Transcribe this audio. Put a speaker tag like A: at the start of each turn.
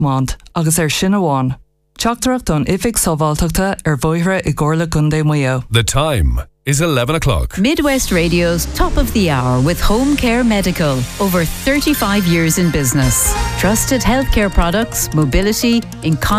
A: mánt agus sin amháin. Teachtarach don ifig sábháilteachta bhuaithre I gcomharla Gundé Mayo.
B: The time is 11 o'clock.
C: Midwest Radio's Top of the Hour with Home Care Medical. Over 35 years in business. Trusted healthcare products, mobility, incontinence.